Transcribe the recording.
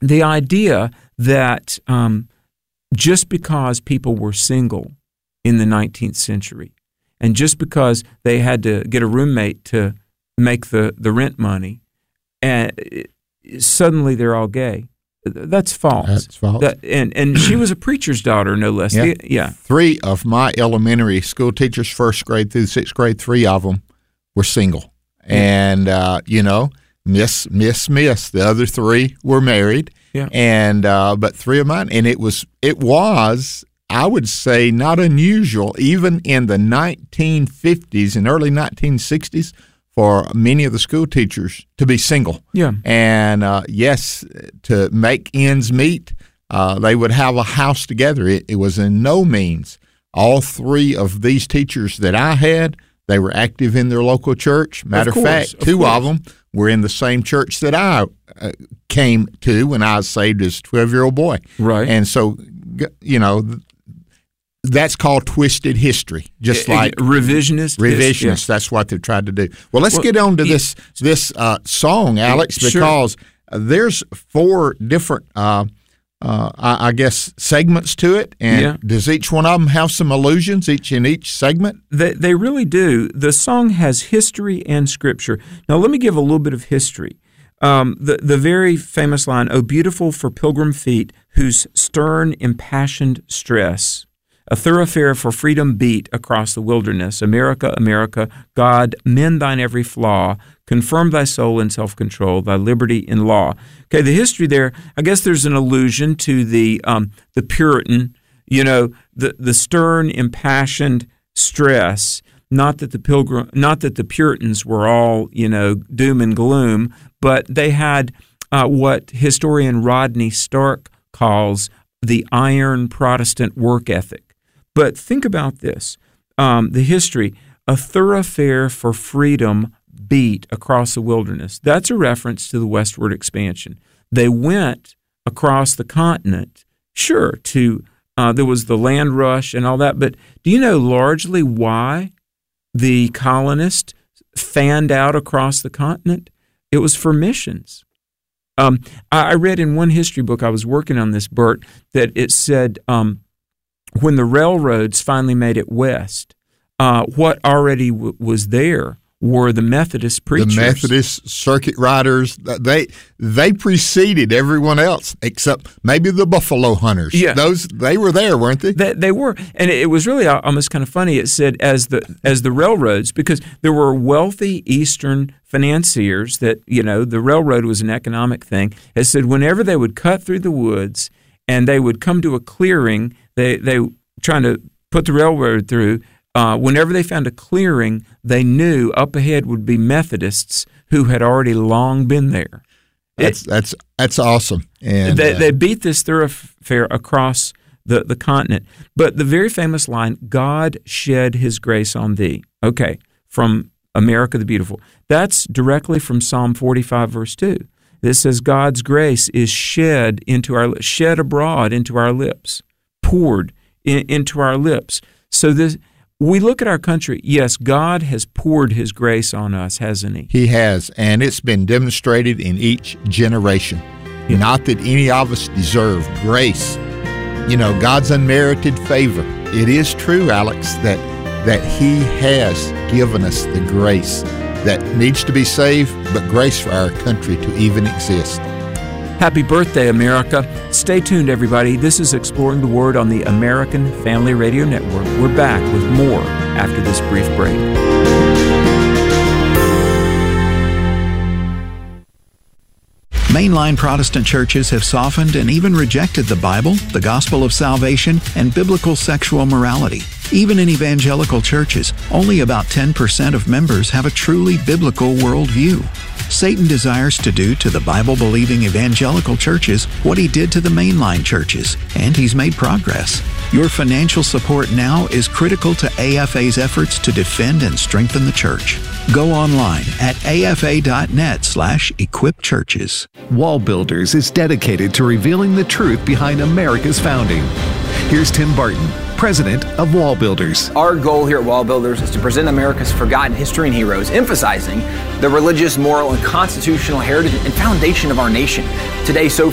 the idea that just because people were single in the 19th century, and just because they had to get a roommate to make the rent money, and suddenly they're all gay. That's false. That's false. And she was a preacher's daughter, no less. Yeah. 3 of my elementary school teachers, 1st grade through 6th grade, 3 of them were single. And, miss. The other 3 were married. Yeah. And but 3 of mine, and it was, I would say, not unusual, even in the 1950s and early 1960s, for many of the school teachers to be single. Yeah. And, yes, to make ends meet, they would have a house together. It was in no means. All 3 of these teachers that I had, they were active in their local church. Matter of fact, 2 of them were in the same church that I came to when I was saved as a 12-year-old boy. Right. And so, that's called twisted history, just like revisionist. Yeah. That's what they've tried to do. Well, let's get on to this song, Alex, because there's 4 different, I guess, segments to it. And does each one of them have some allusions, each segment? They really do. The song has history and scripture. Now, let me give a little bit of history. The very famous line, "O beautiful for pilgrim feet, whose stern, impassioned stress a thoroughfare for freedom beat across the wilderness. America, America, God, mend thine every flaw, confirm thy soul in self-control, thy liberty in law." Okay, the history there, I guess there's an allusion to the Puritan, the stern, impassioned stress. Not that the Puritans were all, doom and gloom, but they had what historian Rodney Stark calls the iron Protestant work ethic. But think about this, the history, a thoroughfare for freedom beat across the wilderness. That's a reference to the westward expansion. They went across the continent, sure, there was the land rush and all that, but do you know largely why the colonists fanned out across the continent? It was for missions. I read in one history book, I was working on this, Bert, that it said when the railroads finally made it west, what already was there were the Methodist preachers. The Methodist circuit riders, they preceded everyone else except maybe the buffalo hunters. Yeah. They were there, weren't they? They were. And it was really almost kind of funny. It said as the railroads, because there were wealthy Eastern financiers that, the railroad was an economic thing. It said whenever they would cut through the woods and they would come to a clearing, they trying to put the railroad through, whenever they found a clearing, they knew up ahead would be Methodists who had already long been there. That's awesome. And they beat this thoroughfare across the continent. But the very famous line, "God shed His grace on thee." Okay, from America the Beautiful. That's directly from Psalm 45, verse 2. This says, God's grace is shed abroad into our lips, poured into our lips. So we look at our country. Yes, God has poured His grace on us, hasn't He? He has, and it's been demonstrated in each generation. Yeah. Not that any of us deserve grace. God's unmerited favor. It is true, Alex, that He has given us the grace that needs to be saved, but grace for our country to even exist. Happy birthday, America. Stay tuned, everybody. This is Exploring the Word on the American Family Radio Network. We're back with more after this brief break. Mainline Protestant churches have softened and even rejected the Bible, the gospel of salvation, and biblical sexual morality. Even in evangelical churches, only about 10% of members have a truly biblical worldview. Satan desires to do to the Bible-believing evangelical churches what he did to the mainline churches, and he's made progress. Your financial support now is critical to AFA's efforts to defend and strengthen the church. Go online at afa.net/equipchurches. Wall Builders is dedicated to revealing the truth behind America's founding. Here's Tim Barton, president of Wall Builders. Our goal here at Wall Builders is to present America's forgotten history and heroes, emphasizing the religious, moral, and constitutional heritage and foundation of our nation. Today, so